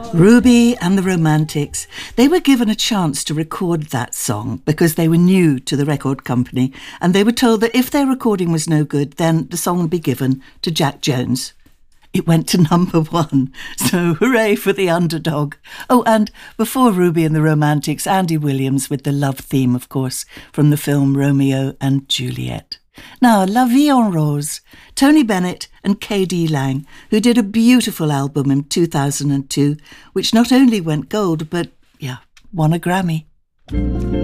Ruby and the Romantics. They were given a chance to record that song because they were new to the record company, and they were told that if their recording was no good, then the song would be given to Jack Jones. It went to #1, so hooray for the underdog. Oh, and before Ruby and the Romantics, Andy Williams with the love theme, of course, from the film Romeo and Juliet. Now, La Vie en Rose, Tony Bennett and K.D. Lang, who did a beautiful album in 2002, which not only went gold, but, won a Grammy.